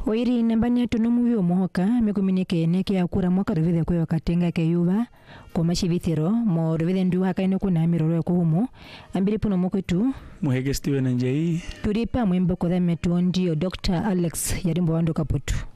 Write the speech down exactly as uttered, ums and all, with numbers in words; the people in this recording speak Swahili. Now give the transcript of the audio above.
Oiri nambanya tunomuvi omohoka mekuminike neke akura mwaka ruvithe kwe wakatenga ke yuva kwa mashivithiro mo ruvithe ndu hakaine kuna miroro ya kuhumo ambiri puno mokwetu Muhege Steven Njei turipa mwembo kwa dhametu ndio Doctor Alex Yarimbo Wando Kaputu.